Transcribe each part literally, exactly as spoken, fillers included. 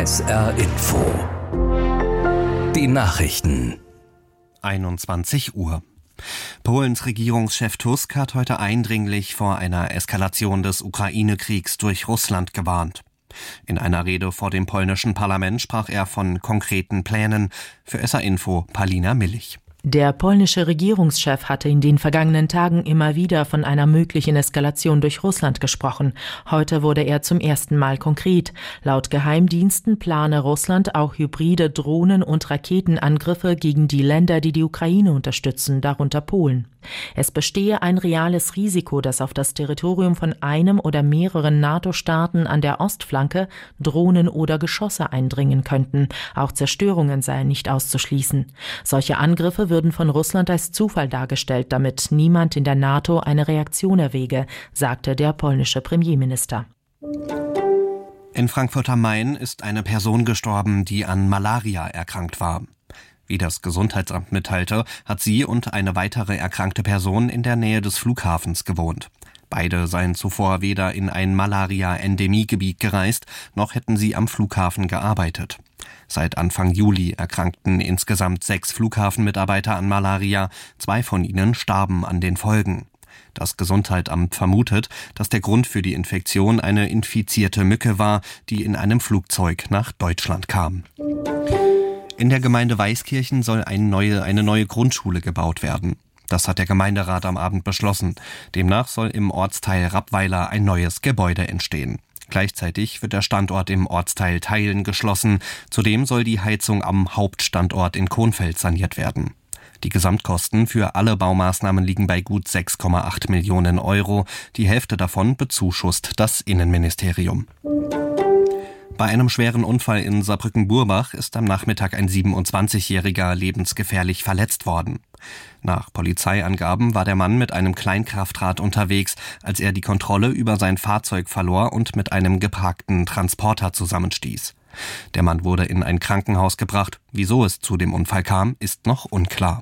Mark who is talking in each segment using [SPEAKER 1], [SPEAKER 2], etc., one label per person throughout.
[SPEAKER 1] S R Info. Die Nachrichten.
[SPEAKER 2] einundzwanzig Uhr. Polens Regierungschef Tusk hat heute eindringlich vor einer Eskalation des Ukraine-Kriegs durch Russland gewarnt. In einer Rede vor dem polnischen Parlament sprach er von konkreten Plänen. Für S R Info Palina Millich.
[SPEAKER 3] Der polnische Regierungschef hatte in den vergangenen Tagen immer wieder von einer möglichen Eskalation durch Russland gesprochen. Heute wurde er zum ersten Mal konkret. Laut Geheimdiensten plane Russland auch hybride Drohnen- und Raketenangriffe gegen die Länder, die die Ukraine unterstützen, darunter Polen. Es bestehe ein reales Risiko, dass auf das Territorium von einem oder mehreren NATO-Staaten an der Ostflanke Drohnen oder Geschosse eindringen könnten. Auch Zerstörungen seien nicht auszuschließen. Solche Angriffe würden von Russland als Zufall dargestellt, damit niemand in der NATO eine Reaktion erwäge, sagte der polnische Premierminister.
[SPEAKER 2] In Frankfurt am Main ist eine Person gestorben, die an Malaria erkrankt war. Wie das Gesundheitsamt mitteilte, hat sie und eine weitere erkrankte Person in der Nähe des Flughafens gewohnt. Beide seien zuvor weder in ein Malaria-Endemiegebiet gereist, noch hätten sie am Flughafen gearbeitet. Seit Anfang Juli erkrankten insgesamt sechs Flughafenmitarbeiter an Malaria, zwei von ihnen starben an den Folgen. Das Gesundheitsamt vermutet, dass der Grund für die Infektion eine infizierte Mücke war, die in einem Flugzeug nach Deutschland kam. In der Gemeinde Weißkirchen soll eine neue, eine neue Grundschule gebaut werden. Das hat der Gemeinderat am Abend beschlossen. Demnach soll im Ortsteil Rappweiler ein neues Gebäude entstehen. Gleichzeitig wird der Standort im Ortsteil Theilen geschlossen. Zudem soll die Heizung am Hauptstandort in Konfeld saniert werden. Die Gesamtkosten für alle Baumaßnahmen liegen bei gut sechs Komma acht Millionen Euro. Die Hälfte davon bezuschusst das Innenministerium. Bei einem schweren Unfall in Saarbrücken-Burbach ist am Nachmittag ein siebenundzwanzigjähriger lebensgefährlich verletzt worden. Nach Polizeiangaben war der Mann mit einem Kleinkraftrad unterwegs, als er die Kontrolle über sein Fahrzeug verlor und mit einem geparkten Transporter zusammenstieß. Der Mann wurde in ein Krankenhaus gebracht. Wieso es zu dem Unfall kam, ist noch unklar.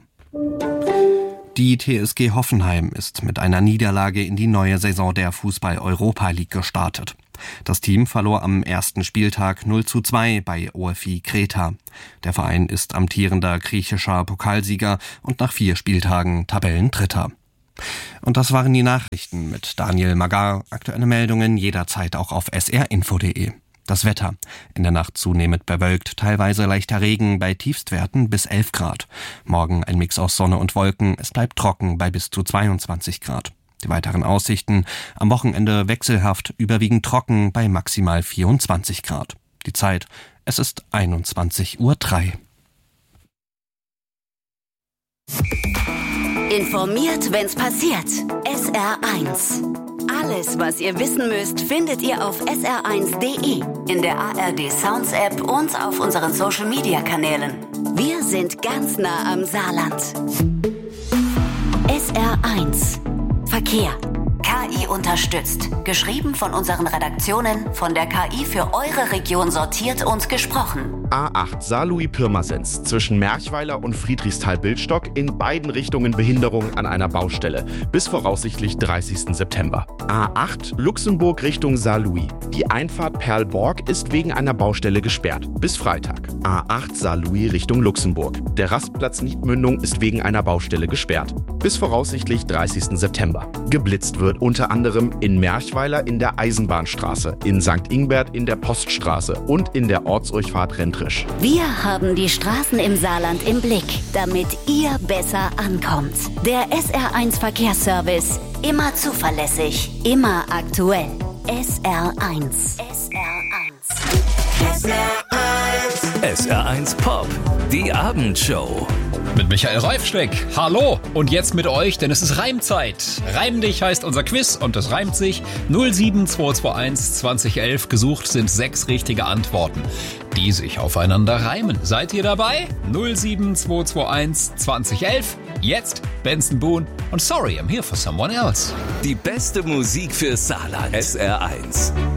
[SPEAKER 2] Die T S G Hoffenheim ist mit einer Niederlage in die neue Saison der Fußball-Europa League gestartet. Das Team verlor am ersten Spieltag null zu zwei bei O F I Kreta. Der Verein ist amtierender griechischer Pokalsieger und nach vier Spieltagen Tabellendritter. Und das waren die Nachrichten mit Daniel Magar. Aktuelle Meldungen jederzeit auch auf s r info punkt d e. Das Wetter. In der Nacht zunehmend bewölkt, teilweise leichter Regen bei Tiefstwerten bis elf Grad. Morgen ein Mix aus Sonne und Wolken. Es bleibt trocken bei bis zu zweiundzwanzig Grad. Die weiteren Aussichten: am Wochenende wechselhaft, überwiegend trocken bei maximal vierundzwanzig Grad. Die Zeit: es ist einundzwanzig Uhr drei.
[SPEAKER 4] Informiert, wenn's passiert. S R eins. Alles, was ihr wissen müsst, findet ihr auf s r eins punkt d e, in der A R D Sounds App und auf unseren Social Media Kanälen. Wir sind ganz nah am Saarland. S R eins. Verkehr. K I unterstützt. Geschrieben von unseren Redaktionen, von der K I für eure Region sortiert und gesprochen.
[SPEAKER 5] A acht Saarlouis-Pirmasens zwischen Merchweiler und Friedrichsthal-Bildstock, in beiden Richtungen Behinderung an einer Baustelle. Bis voraussichtlich dreißigsten September. A acht Luxemburg Richtung Saarlouis. Die Einfahrt Perlborg ist wegen einer Baustelle gesperrt. Bis Freitag. A acht Saarlouis Richtung Luxemburg. Der Rastplatz Niedmündung ist wegen einer Baustelle gesperrt. Bis voraussichtlich dreißigsten September. Geblitzt wird unter anderem in Merchweiler in der Eisenbahnstraße, in Sankt Ingbert in der Poststraße und in der Ortsdurchfahrt Rentrisch.
[SPEAKER 4] Wir haben die Straßen im Saarland im Blick, damit ihr besser ankommt. Der S R eins Verkehrsservice. Immer zuverlässig, immer aktuell. S R eins. S R eins.
[SPEAKER 1] S R eins. S R eins Pop. Die Abendshow.
[SPEAKER 6] Mit Michael Reifschleck. Hallo. Und jetzt mit euch, denn es ist Reimzeit. Reim dich heißt unser Quiz und es reimt sich. null sieben zwei zwei eins zwanzig elf. Gesucht sind sechs richtige Antworten, die sich aufeinander reimen. Seid ihr dabei? null sieben zwei zwei eins zwanzig elf. Jetzt Benson Boone und Sorry, I'm here for someone else.
[SPEAKER 1] Die beste Musik für Saarland. S R eins.